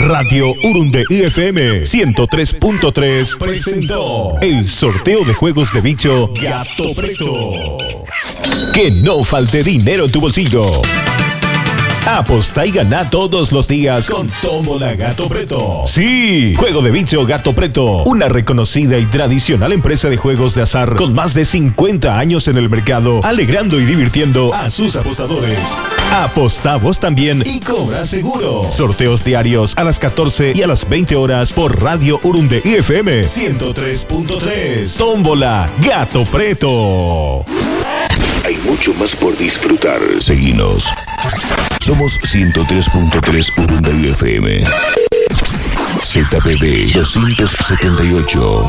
Radio Urunde FM 103.3 presentó el sorteo de juegos de bicho Gato Preto. Que no falte dinero en tu bolsillo. Aposta y gana todos los días con Tómbola Gato Preto. Sí, Juego de Bicho Gato Preto, una reconocida y tradicional empresa de juegos de azar con más de 50 años en el mercado, alegrando y divirtiendo a sus apostadores. Aposta vos también y cobra seguro. Sorteos diarios a las 14 y a las 20 horas por Radio Urunde FM 103.3. Tómbola Gato Preto. Hay mucho más por disfrutar. Seguinos. Somos 103.3 Urunde FM. ZPB 278.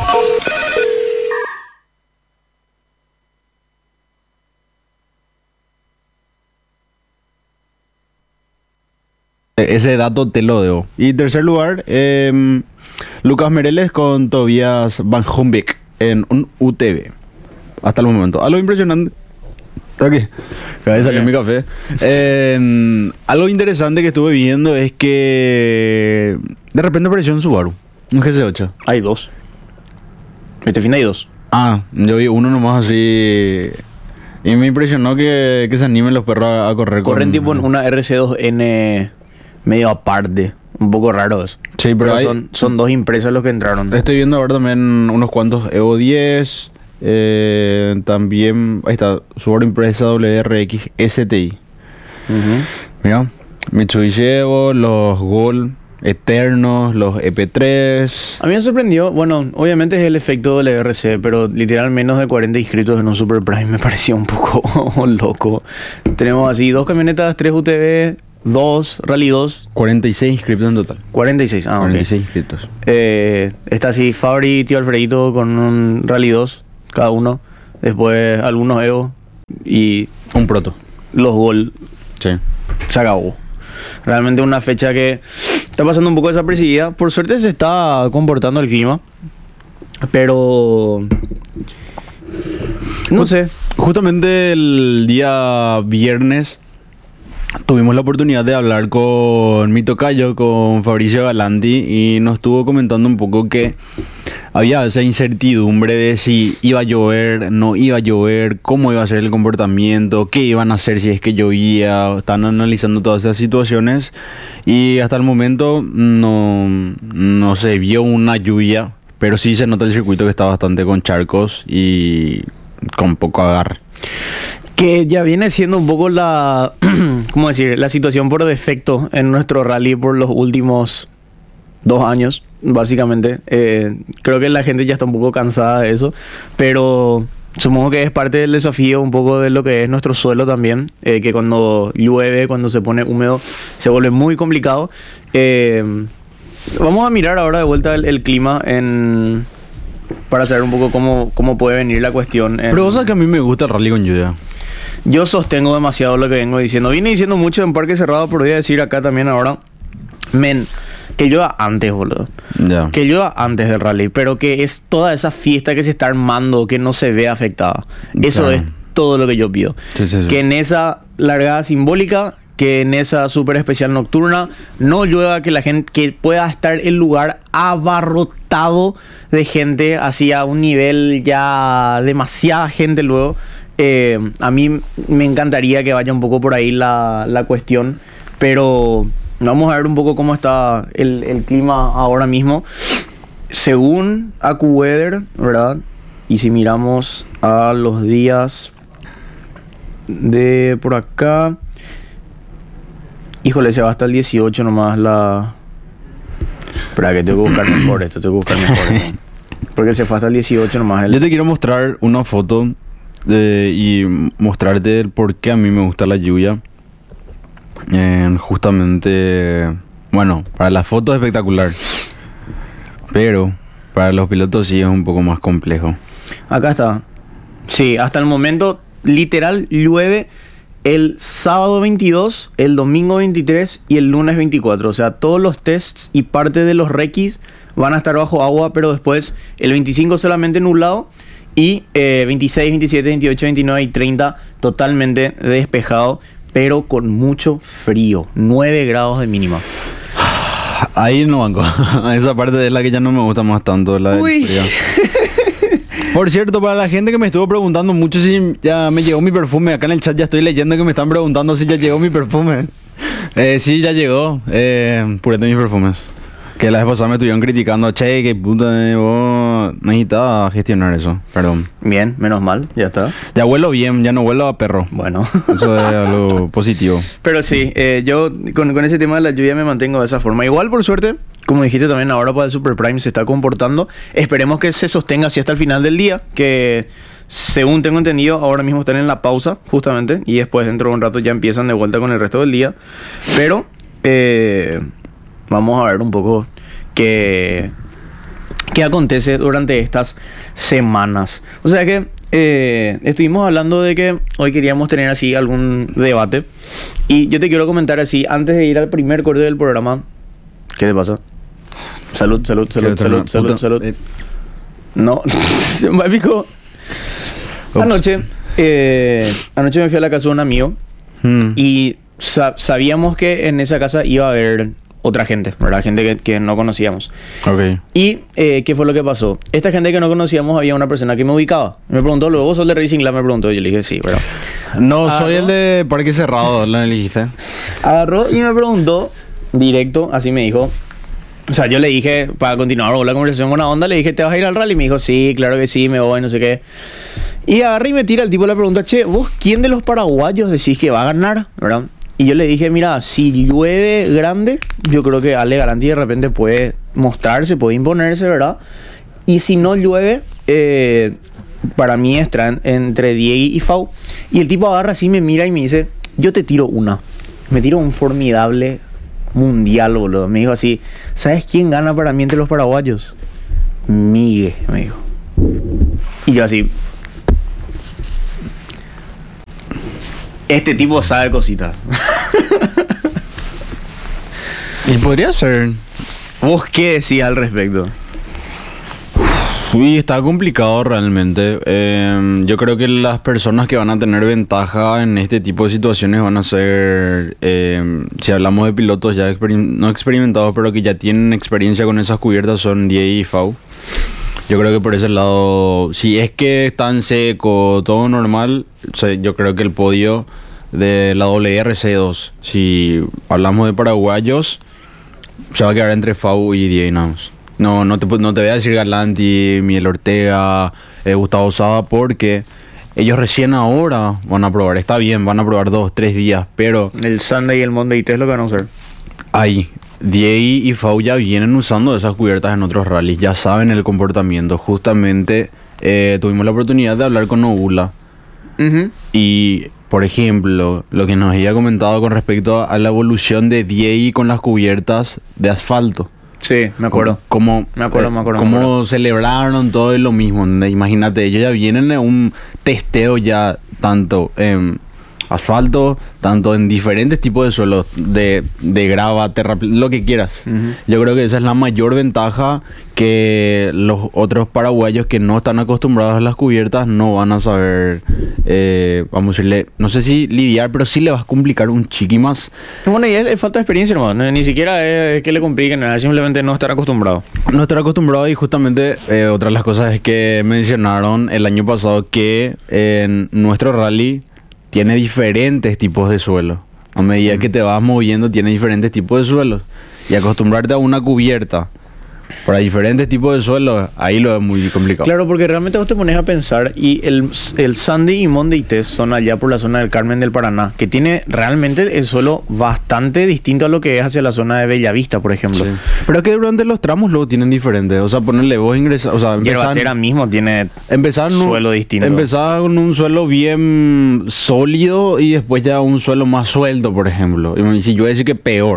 Ese dato te lo debo. Y tercer lugar, Lucas Mereles con Tobias Van Humbeck en un UTV. Hasta el momento. Algo impresionante. Aquí, acaba de salir mi café. Algo interesante que estuve viendo es que de repente apareció un Subaru, un GC8. Hay dos. Este fin hay dos. Yo vi uno nomás así. Y me impresionó que se animen los perros a correr. Corren tipo en una RC2N medio aparte. Un poco raro eso. Sí, pero son dos impresas los que entraron. Estoy viendo ahora también unos cuantos Evo 10. También, ahí está, Subaru Impreza WRX STI. Mira, Mitsubishi Evo, los Gol Eternos, los EP3. A mí me sorprendió, bueno, obviamente es el efecto del WRC, pero literal menos de 40 inscritos en un Super Prime me pareció un poco loco. Tenemos así 2 camionetas, 3 UTV, 2 Rally 2. 46 inscritos en total. 46, 46 okay. inscritos. Está así Fabri y Tío Alfredito con un Rally 2 cada uno. Después algunos Evo y un proto. Los Gol. Sí. Se acabó. Realmente una fecha que está pasando un poco desapercibida. Por suerte se está comportando el clima. Pero no sé. Justamente el día viernes tuvimos la oportunidad de hablar con mi tocayo, con Fabricio Galanti, y nos estuvo comentando un poco que había esa incertidumbre de si iba a llover, no iba a llover, cómo iba a ser el comportamiento, qué iban a hacer si es que llovía. Están analizando todas esas situaciones y hasta el momento no se vio una lluvia, pero sí se nota el circuito que está bastante con charcos y con poco agarre. Que ya viene siendo un poco ¿cómo decir? La situación por defecto en nuestro rally por los últimos 2 años, básicamente. Creo que la gente ya está un poco cansada de eso, pero supongo que es parte del desafío un poco de lo que es nuestro suelo también, que cuando llueve, cuando se pone húmedo, se vuelve muy complicado. Vamos a mirar ahora de vuelta el clima para saber un poco cómo puede venir la cuestión. Pero vos sabés que a mí me gusta el rally con lluvia. Yo sostengo demasiado lo que vengo diciendo. Vine diciendo mucho en Parque Cerrado, pero voy a decir acá también ahora. Que llueva antes, boludo. Yeah. Que llueva antes del rally, pero que es toda esa fiesta que se está armando, que no se ve afectada. Eso es todo lo que yo pido. Sí. Que en esa largada simbólica, que en esa super especial nocturna, no llueva, que la gente, que pueda estar el lugar abarrotado de gente, hacia un nivel ya demasiada gente luego. A mí me encantaría que vaya un poco por ahí la cuestión, pero vamos a ver un poco cómo está el clima ahora mismo. Según AccuWeather, ¿verdad? Y si miramos a los días de por acá, híjole, se va hasta el 18 nomás Espera, que tengo que buscar mejor esto, porque se fue hasta el 18 nomás. Yo te quiero mostrar una foto y mostrarte el por qué a mí me gusta la lluvia. Justamente, bueno, para la foto es espectacular, pero para los pilotos sí es un poco más complejo. Acá está. Sí, hasta el momento literal llueve el sábado 22, el domingo 23 y el lunes 24. O sea, todos los tests y parte de los requis van a estar bajo agua, pero después el 25 solamente nublado y 26, 27, 28, 29 y 30 totalmente despejado, pero con mucho frío, 9 grados de mínima. Ahí no banco. Esa parte es la que ya no me gusta más tanto. La Uy. Por cierto, para la gente que me estuvo preguntando mucho si ya me llegó mi perfume, acá en el chat ya estoy leyendo que me están preguntando si ya llegó mi perfume. Sí, ya llegó. Purete mis perfumes. Que la vez pasada me estuvieron criticando, che, que puta, vos necesitaba gestionar eso, perdón. Bien, menos mal, ya está. Ya huelo bien, ya no huelo a perro. Bueno. Eso es algo positivo. Pero sí, yo con ese tema de la lluvia me mantengo de esa forma. Igual, por suerte, como dijiste también, ahora para el Super Prime se está comportando. Esperemos que se sostenga así hasta el final del día, que según tengo entendido, ahora mismo están en la pausa, justamente, y después dentro de un rato ya empiezan de vuelta con el resto del día. Pero vamos a ver un poco qué acontece durante estas semanas. O sea que estuvimos hablando de que hoy queríamos tener así algún debate. Y yo te quiero comentar así, antes de ir al primer corte del programa. ¿Qué te pasa? Salud. No, se me picó. Anoche me fui a la casa de un amigo. Y sabíamos que en esa casa iba a haber otra gente, ¿verdad? Gente que no conocíamos. Ok. Y ¿qué fue lo que pasó? Esta gente que no conocíamos, había una persona que me ubicaba. Me preguntó, luego, ¿vos sos de Racing Lab? Me preguntó. Yo le dije, sí, ¿verdad? No, soy el de Parque Cerrado, lo elegiste. Agarró y me preguntó directo, así me dijo. O sea, yo le dije, para continuar la conversación buena onda, le dije, ¿te vas a ir al rally? Me dijo, sí, claro que sí, me voy, no sé qué. Y agarré y me tira el tipo la pregunta, che, ¿vos quién de los paraguayos decís que va a ganar? ¿Verdad? Y yo le dije, mira, si llueve grande, yo creo que Ale Galanti de repente puede mostrarse, puede imponerse, ¿verdad? Y si no llueve, para mí está entre Diego y Fau. Y el tipo agarra así, me mira y me dice, yo te tiro una. Me tiro un formidable mundial, boludo. Me dijo así, ¿sabes quién gana para mí entre los paraguayos? Migue, me dijo. Y yo así... Este tipo sabe cositas. Y podría ser. ¿Vos qué decías al respecto? Uy, está complicado realmente. Yo creo que las personas que van a tener ventaja en este tipo de situaciones van a ser, si hablamos de pilotos ya no experimentados, pero que ya tienen experiencia con esas cubiertas, son Die y Fau. Yo creo que por ese lado, si es que está en seco, todo normal, o sea, yo creo que el podio de la WRC2, si hablamos de paraguayos, se va a quedar entre Fau y Die nada más. No te voy a decir Galanti, Miguel Ortega, Gustavo Sada, porque ellos recién ahora van a probar. Está bien, van a probar 2-3 días, pero... El Sunday y el Monday Test lo que van a usar. Ahí, Die y Fau ya vienen usando esas cubiertas en otros rallies, ya saben el comportamiento. Justamente tuvimos la oportunidad de hablar con Nobula. Y, por ejemplo, lo que nos había comentado con respecto a la evolución de Die con las cubiertas de asfalto. Sí, me acuerdo. Me acuerdo. Cómo celebraron todo lo mismo. Imagínate, ellos ya vienen de un testeo ya tanto en asfalto, tanto en diferentes tipos de suelos, de grava, lo que quieras. Yo creo que esa es la mayor ventaja, que los otros paraguayos que no están acostumbrados a las cubiertas no van a saber, vamos a decirle, no sé si lidiar, pero sí le vas a complicar un chiqui más. Bueno, y es falta de experiencia, hermano. Ni siquiera es que le compliquen, es simplemente no estar acostumbrado. No estar acostumbrado, y justamente otra de las cosas es que mencionaron el año pasado que en nuestro rally tiene diferentes tipos de suelo. A medida que te vas moviendo, tiene diferentes tipos de suelos. Y acostumbrarte a una cubierta para diferentes tipos de suelos, ahí lo es muy complicado. Claro, porque realmente vos te pones a pensar, y el Sunday y Monday Test son allá por la zona del Carmen del Paraná, que tiene realmente el suelo bastante distinto a lo que es hacia la zona de Bellavista, por ejemplo. Sí. Pero que durante los tramos luego tienen diferentes. O sea, ponerle vos ingresar, o sea, Yerbatera mismo tiene suelo distinto. Empezar con un suelo bien sólido y después ya un suelo más suelto, por ejemplo. Y si yo voy a decir que peor.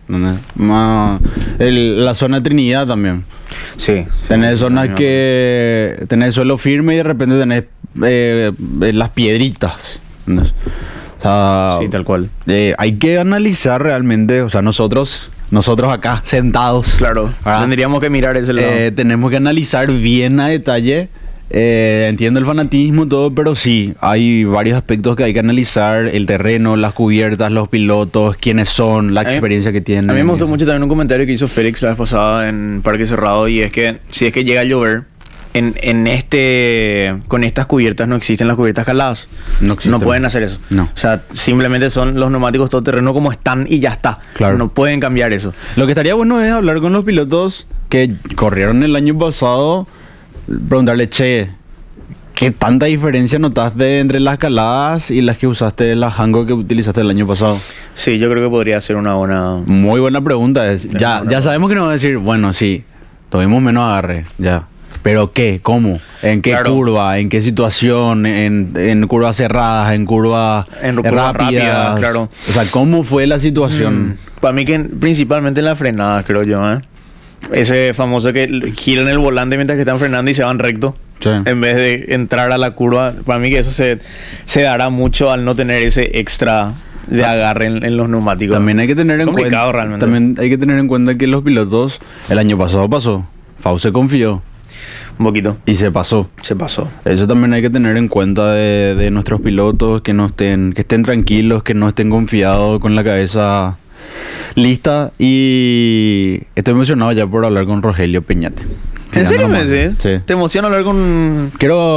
La zona de Trinidad también. Sí. Tenés zonas que tenés suelo firme y de repente tenés las piedritas. O sea, sí, tal cual. Hay que analizar realmente, o sea, nosotros acá sentados. Claro, ¿verdad? Tendríamos que mirar ese lado. Tenemos que analizar bien a detalle Entiendo el fanatismo, todo, pero sí, hay varios aspectos que hay que analizar: el terreno, las cubiertas, los pilotos, quiénes son, la experiencia que tienen. A mí me gustó mucho también un comentario que hizo Félix la vez pasada en Parque Cerrado, y es que si es que llega a llover, con estas cubiertas no existen las cubiertas caladas. No pueden hacer eso. No. O sea, simplemente son los neumáticos todoterreno como están y ya está. Claro. No pueden cambiar eso. Lo que estaría bueno es hablar con los pilotos que corrieron el año pasado, preguntarle, che, ¿qué tanta diferencia notaste entre las caladas y las que usaste, las Hango que utilizaste el año pasado? Sí, yo creo que podría ser una buena... Muy buena pregunta. Ya sabemos que nos va a decir, bueno, sí, tuvimos menos agarre, ya. ¿Pero qué? ¿Cómo? ¿En qué curva? ¿En qué situación? ¿En curvas cerradas? ¿En curvas rápidas? Claro. O sea, ¿cómo fue la situación? Para mí que principalmente en la frenada, creo yo, ¿eh? Ese famoso que giran el volante mientras que están frenando y se van recto. Sí. En vez de entrar a la curva. Para mí que eso se dará mucho al no tener ese extra de agarre en los neumáticos. También hay que tener en cuenta, realmente. También hay que tener en cuenta que los pilotos el año pasado pasó. Fau se confió. Un poquito. Y se pasó. Eso también hay que tener en cuenta de nuestros pilotos, que estén tranquilos, que no estén confiados, con la cabeza lista. Y estoy emocionado ya por hablar con Rogelio Peñate. ¿En serio me decís? Sí. ¿Te emociona hablar con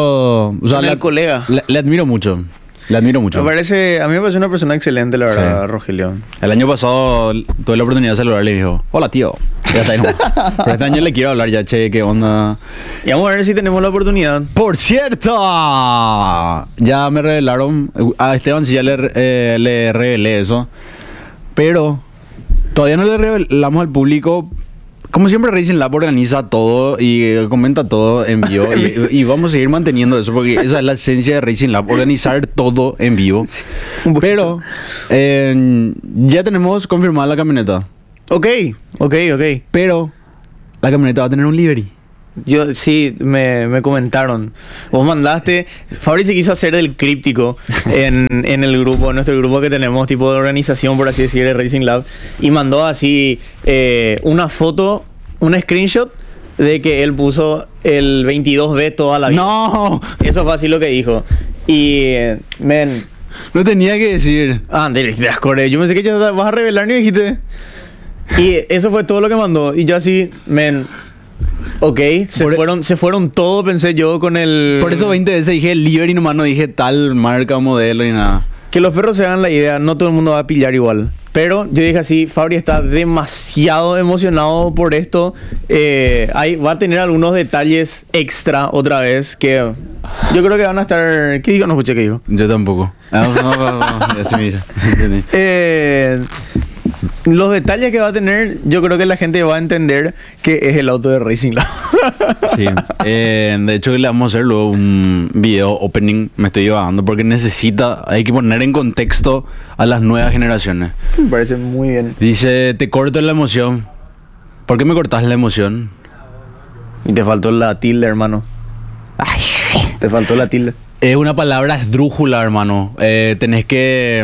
el colega? Le admiro mucho. Le admiro mucho. A mí me parece una persona excelente, la verdad, sí. Rogelio. El año pasado tuve la oportunidad de saludarle y le dijo, hola tío. Ya está ahí. Pero este año le quiero hablar ya, che, qué onda. Y vamos a ver si tenemos la oportunidad. Por cierto, ya me revelaron, a Esteban sí ya le revelé eso, pero todavía no le revelamos al público. Como siempre, Racing Lab organiza todo y comenta todo en vivo. y vamos a seguir manteniendo eso porque esa es la esencia de Racing Lab, organizar todo en vivo. Pero ya tenemos confirmada la camioneta. Ok. Pero la camioneta va a tener un livery. Yo sí, me comentaron. Vos mandaste. Fabri se quiso hacer del críptico en el grupo, en nuestro grupo que tenemos, tipo de organización, por así decir, de Racing Lab. Y mandó así una foto, un screenshot de que él puso el 22B toda la vida. ¡No! Eso fue así lo que dijo. Y, no tenía que decir. Yo pensé que ya vas a revelar, ni dijiste. Y eso fue todo lo que mandó. Y yo así, ok, se fueron todos, pensé yo, con el... Por eso 20 veces dije livery nomás, no dije tal marca, modelo ni nada. Que los perros se hagan la idea, no todo el mundo va a pillar igual. Pero yo dije así, Fabri está demasiado emocionado por esto. Va a tener algunos detalles extra otra vez que yo creo que van a estar... ¿Qué digo? No escuché qué dijo. Yo tampoco. Así me dice. Los detalles que va a tener, yo creo que la gente va a entender que es el auto de Racing Lab. Sí. De hecho, le vamos a hacer luego un video opening. Me estoy llevando porque hay que poner en contexto a las nuevas generaciones. Me parece muy bien. Dice, te corto la emoción. ¿Por qué me cortas la emoción? Y te faltó la tilde, hermano. Ay, te faltó la tilde. Es una palabra esdrújula, hermano. Tenés que...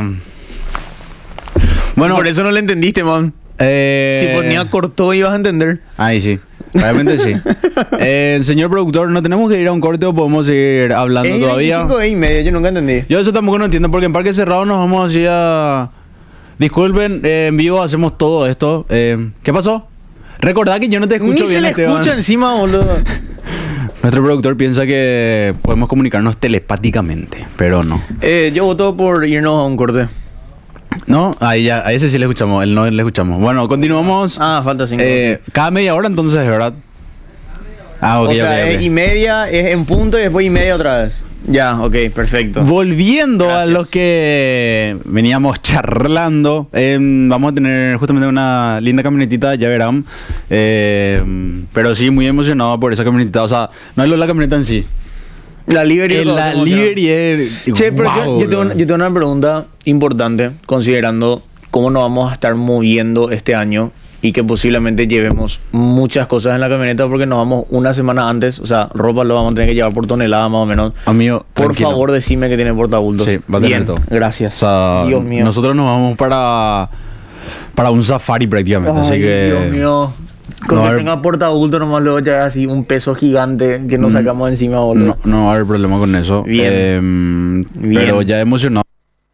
Bueno, por eso no le entendiste, man. Si ponía cortó ibas a entender. Ahí sí, realmente sí. Señor productor, ¿no tenemos que ir a un corte o podemos seguir hablando todavía? 5:30, yo nunca entendí. Yo eso tampoco no entiendo porque en Parque Cerrado nos vamos así a... Disculpen, en vivo hacemos todo esto. ¿Qué pasó? Recordá que yo no te escucho bien, Esteban. Ni se le escucha encima, boludo. Nuestro productor piensa que podemos comunicarnos telepáticamente, pero no. Yo voto por irnos a un corte. No, ahí ya, a ese sí le escuchamos, él no le escuchamos. Bueno, continuamos. Falta 5. Cada media hora entonces, ¿verdad? Ok. O sea, es y media, es en punto y después y media otra vez. Ya, ok, perfecto. Volviendo a lo que veníamos charlando, vamos a tener justamente una linda camionetita, ya verán. Pero sí, muy emocionado por esa camionetita. O sea, no es la camioneta en sí. La livery es... Che, pero yo tengo una pregunta importante, considerando cómo nos vamos a estar moviendo este año y que posiblemente llevemos muchas cosas en la camioneta porque nos vamos una semana antes. O sea, ropa lo vamos a tener que llevar por tonelada más o menos. Amigo, por tranquilo. Favor, decime que tiene portabultos. Sí, va a tener todo. Gracias. O sea, Dios mío. Nosotros nos vamos para un safari prácticamente. Ay, así que... Dios mío. Cuando No, tenga porta adulto nomás luego ya es así un peso gigante que nos sacamos encima, boludo. No va a haber problema con eso. Bien. Pero ya emocionado.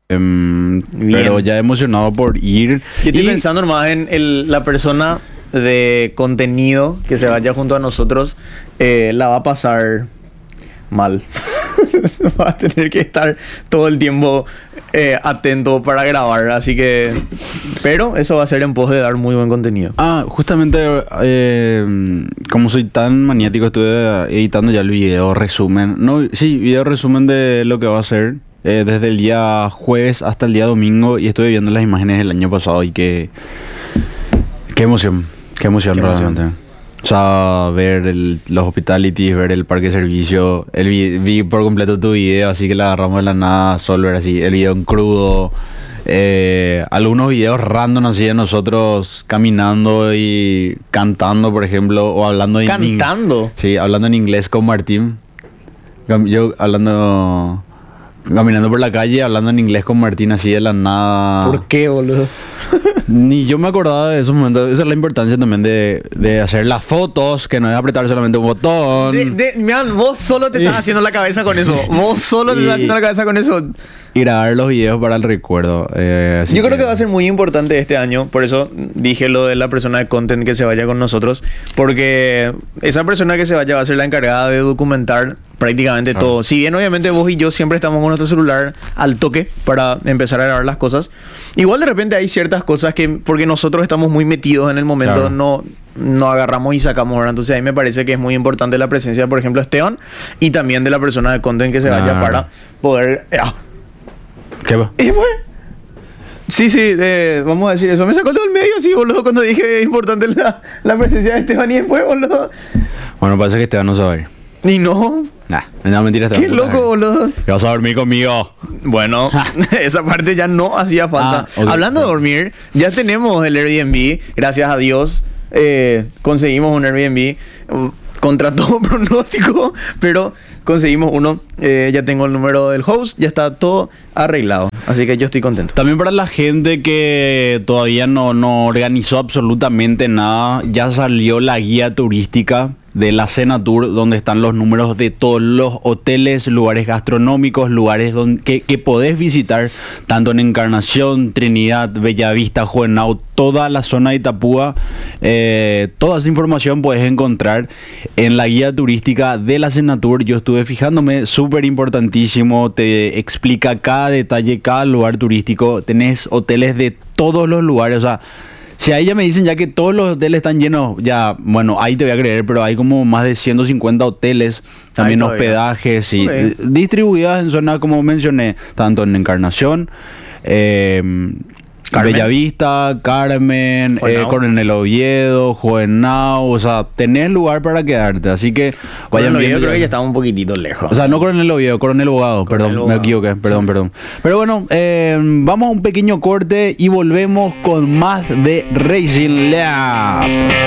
Pero ya emocionado por ir. Yo estoy pensando nomás en la persona de contenido que se vaya junto a nosotros, la va a pasar mal. Va a tener que estar todo el tiempo atento para grabar, así que... Pero eso va a ser en pos de dar muy buen contenido. Justamente, como soy tan maniático, estuve editando ya el video resumen. Video resumen de lo que va a ser desde el día jueves hasta el día domingo, y estuve viendo las imágenes del año pasado y qué emoción realmente. O sea, ver los hospitalities, ver el parque de servicio. Vi por completo tu video, así que la agarramos de la nada, solo ver así, el video en crudo. Algunos videos random así de nosotros caminando y cantando, por ejemplo, o hablando ¿Cantando? Sí, hablando en inglés con Martín. Yo caminando por la calle, hablando en inglés con Martín así de la nada. ¿Por qué, boludo? Ni yo me acordaba de esos momentos. Esa es la importancia también de hacer las fotos, que no es apretar solamente un botón. Man, vos solo te estás haciendo la cabeza con eso. Vos solo te estás haciendo la cabeza con eso. Y grabar los videos para el recuerdo. Yo creo que va a ser muy importante este año. Por eso dije lo de la persona de content que se vaya con nosotros. Porque esa persona que se vaya va a ser la encargada de documentar prácticamente todo. Si bien obviamente vos y yo siempre estamos con nuestro celular al toque para empezar a grabar las cosas, igual de repente hay ciertas cosas que, porque nosotros estamos muy metidos en el momento, no agarramos y sacamos, ¿verdad? Entonces ahí me parece que es muy importante la presencia, por ejemplo, Esteban, y también de la persona de content que se vaya para poder... ¿Qué va? Sí, vamos a decir eso. Me sacó todo el medio así, boludo, cuando dije es importante la presencia de Esteban, y después, boludo. Bueno, parece que Esteban no se va a ir. Ni no. No, mentira, Esteban. Qué loco, boludo. ¿Qué vas a dormir conmigo? Bueno, esa parte ya no hacía falta. Okay. Hablando de dormir, ya tenemos el Airbnb. Gracias a Dios conseguimos un Airbnb contra todo pronóstico, pero conseguimos uno. Ya tengo el número del host, ya está todo arreglado, así que yo estoy contento. También para la gente que todavía no organizó absolutamente nada, ya salió la guía turística de la Senatur, donde están los números de todos los hoteles, lugares gastronómicos, lugares que podés visitar, tanto en Encarnación, Trinidad, Bellavista, Juvenal, toda la zona de Itapúa. Toda esa información puedes encontrar en la guía turística de la Senatur. Yo estuve fijándome, súper importantísimo, te explica cada detalle, cada lugar turístico. Tenés hoteles de todos los lugares, o sea, si a ella me dicen ya que todos los hoteles están llenos, ya, bueno, ahí te voy a creer, pero hay como más de 150 hoteles, también hospedajes y distribuidas en zonas, como mencioné, tanto en Encarnación, Bellavista, Carmen, Coronel Oviedo, Juvenal, o sea, tenés lugar para quedarte, así que vayan viendo. Yo creo que ya estamos un poquitito lejos. O sea, no Coronel Oviedo, Coronel Bogado, perdón, me equivoqué, perdón. Pero bueno, vamos a un pequeño corte y volvemos con más de Racing Lab.